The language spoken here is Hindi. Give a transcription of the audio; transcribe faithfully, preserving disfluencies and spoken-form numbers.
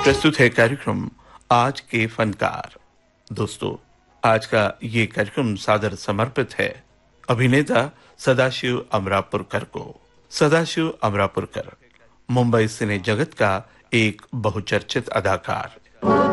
प्रस्तुत है कार्यक्रम आज के फनकार। दोस्तों, आज का ये कार्यक्रम सादर समर्पित है अभिनेता सदाशिव अमरापुरकर को। सदाशिव अमरापुरकर मुंबई सिने जगत का एक बहुचर्चित अदाकार,